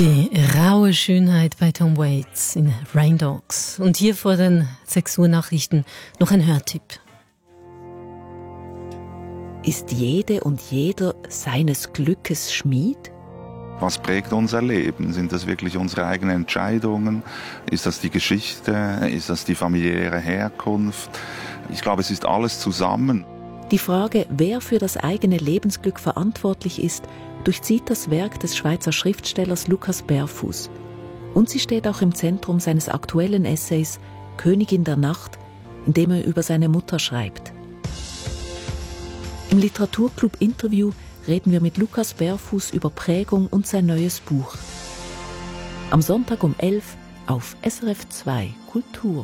Die raue Schönheit bei Tom Waits in Rain Dogs. Und hier vor den 6 Uhr Nachrichten noch ein Hörtipp. Ist jede und jeder seines Glückes Schmied? Was prägt unser Leben? Sind das wirklich unsere eigenen Entscheidungen? Ist das die Geschichte? Ist das die familiäre Herkunft? Ich glaube, es ist alles zusammen. Die Frage, wer für das eigene Lebensglück verantwortlich ist, durchzieht das Werk des Schweizer Schriftstellers Lukas Berfuß. Und sie steht auch im Zentrum seines aktuellen Essays »Königin der Nacht«, in dem er über seine Mutter schreibt. Im Literaturclub Interview reden wir mit Lukas Berfuß über Prägung und sein neues Buch. Am Sonntag um 11 auf SRF 2 Kultur.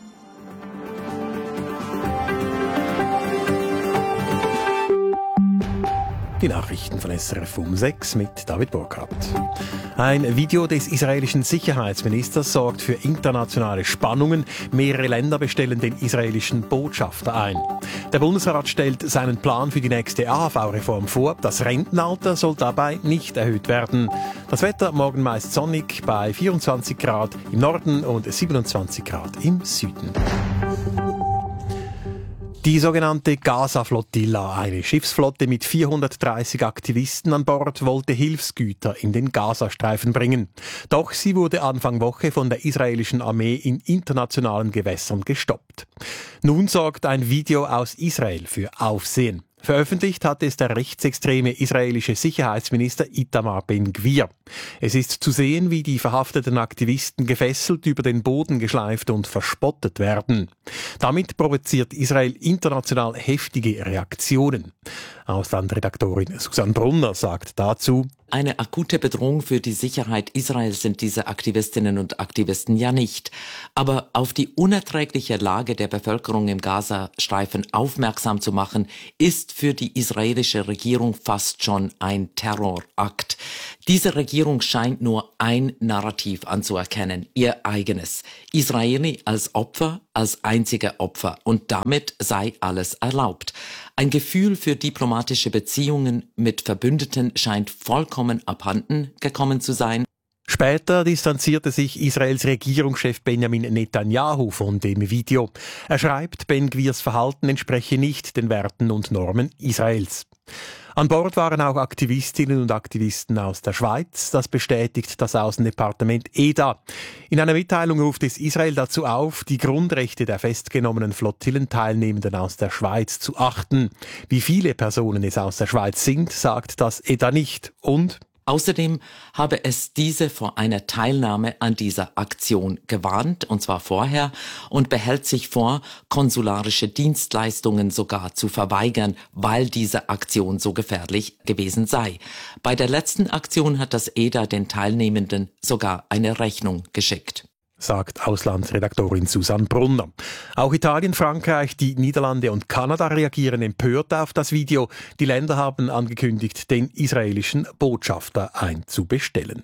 Die Nachrichten von SRF um 6 mit David Burkhardt. Ein Video des israelischen Sicherheitsministers sorgt für internationale Spannungen. Mehrere Länder bestellen den israelischen Botschafter ein. Der Bundesrat stellt seinen Plan für die nächste AHV-Reform vor. Das Rentenalter soll dabei nicht erhöht werden. Das Wetter morgen meist sonnig bei 24 Grad im Norden und 27 Grad im Süden. Die sogenannte Gaza-Flottilla, eine Schiffsflotte mit 430 Aktivisten an Bord, wollte Hilfsgüter in den Gazastreifen bringen. Doch sie wurde Anfang Woche von der israelischen Armee in internationalen Gewässern gestoppt. Nun sorgt ein Video aus Israel für Aufsehen. Veröffentlicht hat es der rechtsextreme israelische Sicherheitsminister Itamar Ben-Gvir. Es ist zu sehen, wie die verhafteten Aktivisten gefesselt über den Boden geschleift und verspottet werden. Damit provoziert Israel international heftige Reaktionen. Auslandredaktorin Susanne Brunner sagt dazu: Eine akute Bedrohung für die Sicherheit Israels sind diese Aktivistinnen und Aktivisten ja nicht. Aber auf die unerträgliche Lage der Bevölkerung im Gazastreifen aufmerksam zu machen, ist für die israelische Regierung fast schon ein Terrorakt. Diese Regierung scheint nur ein Narrativ anzuerkennen, ihr eigenes. Israeli als Opfer, als einzige Opfer. Und damit sei alles erlaubt. Ein Gefühl für diplomatische Beziehungen mit Verbündeten scheint vollkommen abhanden gekommen zu sein. Später distanzierte sich Israels Regierungschef Benjamin Netanyahu von dem Video. Er schreibt, Ben-Gvirs Verhalten entspreche nicht den Werten und Normen Israels. An Bord waren auch Aktivistinnen und Aktivisten aus der Schweiz. Das bestätigt das Außendepartement EDA. In einer Mitteilung ruft es Israel dazu auf, die Grundrechte der festgenommenen Flottillenteilnehmenden aus der Schweiz zu achten. Wie viele Personen es aus der Schweiz sind, sagt das EDA nicht. Und außerdem habe es diese vor einer Teilnahme an dieser Aktion gewarnt, und zwar vorher, und behält sich vor, konsularische Dienstleistungen sogar zu verweigern, weil diese Aktion so gefährlich gewesen sei. Bei der letzten Aktion hat das EDA den Teilnehmenden sogar eine Rechnung geschickt, sagt Auslandsredaktorin Susanne Brunner. Auch Italien, Frankreich, die Niederlande und Kanada reagieren empört auf das Video. Die Länder haben angekündigt, den israelischen Botschafter einzubestellen.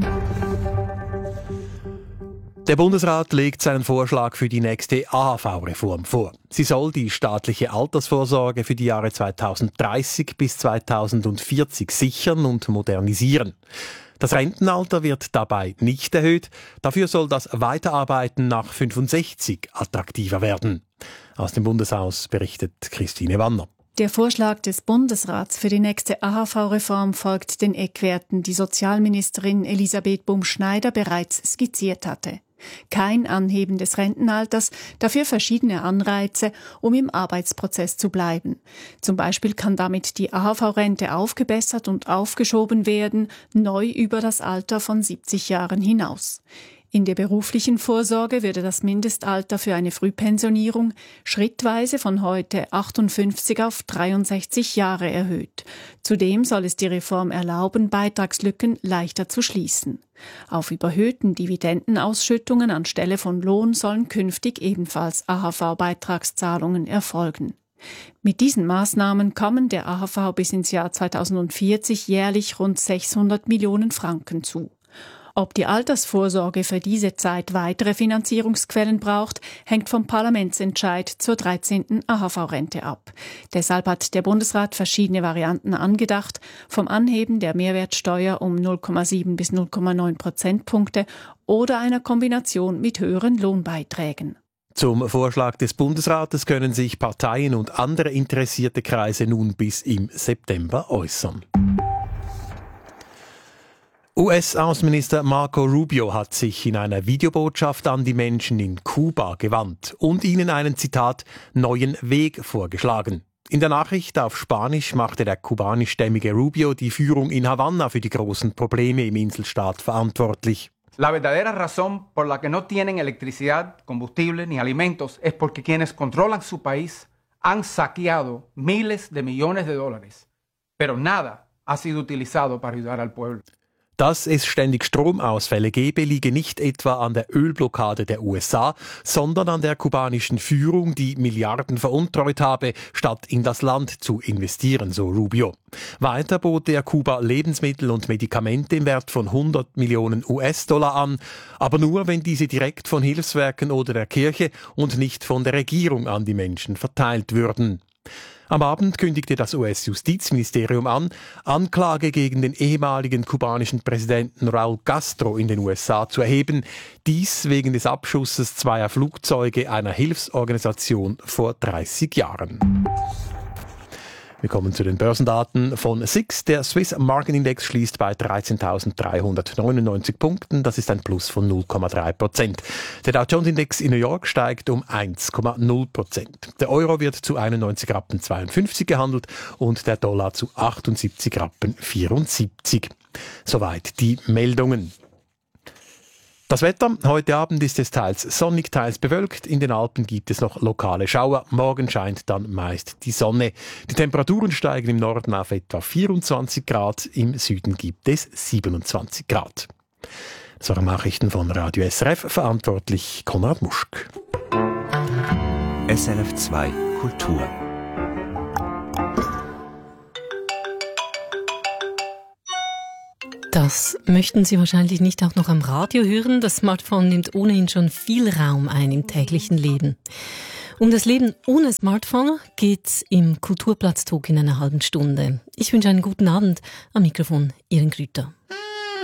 Der Bundesrat legt seinen Vorschlag für die nächste AHV-Reform vor. Sie soll die staatliche Altersvorsorge für die Jahre 2030 bis 2040 sichern und modernisieren. Das Rentenalter wird dabei nicht erhöht. Dafür soll das Weiterarbeiten nach 65 attraktiver werden. Aus dem Bundeshaus berichtet Christine Wanner. Der Vorschlag des Bundesrats für die nächste AHV-Reform folgt den Eckwerten, die Sozialministerin Elisabeth Bumschneider bereits skizziert hatte. Kein Anheben des Rentenalters, dafür verschiedene Anreize, um im Arbeitsprozess zu bleiben. Zum Beispiel kann damit die AHV-Rente aufgebessert und aufgeschoben werden, neu über das Alter von 70 Jahren hinaus. In der beruflichen Vorsorge würde das Mindestalter für eine Frühpensionierung schrittweise von heute 58 auf 63 Jahre erhöht. Zudem soll es die Reform erlauben, Beitragslücken leichter zu schließen. Auf überhöhten Dividendenausschüttungen anstelle von Lohn sollen künftig ebenfalls AHV-Beitragszahlungen erfolgen. Mit diesen Maßnahmen kommen der AHV bis ins Jahr 2040 jährlich rund 600 Millionen Franken zu. Ob die Altersvorsorge für diese Zeit weitere Finanzierungsquellen braucht, hängt vom Parlamentsentscheid zur 13. AHV-Rente ab. Deshalb hat der Bundesrat verschiedene Varianten angedacht, vom Anheben der Mehrwertsteuer um 0,7 bis 0,9 Prozentpunkte oder einer Kombination mit höheren Lohnbeiträgen. Zum Vorschlag des Bundesrates können sich Parteien und andere interessierte Kreise nun bis im September äußern. US-Außenminister Marco Rubio hat sich in einer Videobotschaft an die Menschen in Kuba gewandt und ihnen einen, Zitat, neuen Weg vorgeschlagen. In der Nachricht auf Spanisch machte der kubanischstämmige Rubio die Führung in Havanna für die großen Probleme im Inselstaat verantwortlich. La verdadera razón por la que no tienen electricidad, combustible ni alimentos es porque quienes controlan su país han saqueado miles de millones de dólares. Pero nada ha sido utilizado para ayudar al pueblo. Dass es ständig Stromausfälle gebe, liege nicht etwa an der Ölblockade der USA, sondern an der kubanischen Führung, die Milliarden veruntreut habe, statt in das Land zu investieren, so Rubio. Weiter bot er Kuba Lebensmittel und Medikamente im Wert von 100 Millionen US-Dollar an, aber nur, wenn diese direkt von Hilfswerken oder der Kirche und nicht von der Regierung an die Menschen verteilt würden. Am Abend kündigte das US-Justizministerium an, Anklage gegen den ehemaligen kubanischen Präsidenten Raúl Castro in den USA zu erheben, dies wegen des Abschusses zweier Flugzeuge einer Hilfsorganisation vor 30 Jahren. Wir kommen zu den Börsendaten von SIX. Der Swiss Market Index schließt bei 13.399 Punkten. Das ist ein Plus von 0,3%. Der Dow Jones Index in New York steigt um 1,0%. Der Euro wird zu 91,52 Rappen gehandelt und der Dollar zu 78,74 Rappen. Soweit die Meldungen. Das Wetter. Heute Abend ist es teils sonnig, teils bewölkt. In den Alpen gibt es noch lokale Schauer. Morgen scheint dann meist die Sonne. Die Temperaturen steigen im Norden auf etwa 24 Grad. Im Süden gibt es 27 Grad. Das waren Nachrichten von Radio SRF. Verantwortlich Konrad Muschk. SRF 2 Kultur. Das möchten Sie wahrscheinlich nicht auch noch am Radio hören. Das Smartphone nimmt ohnehin schon viel Raum ein im täglichen Leben. Um das Leben ohne Smartphone geht's im Kulturplatztalk in einer halben Stunde. Ich wünsche einen guten Abend. Am Mikrofon Iren Grüter.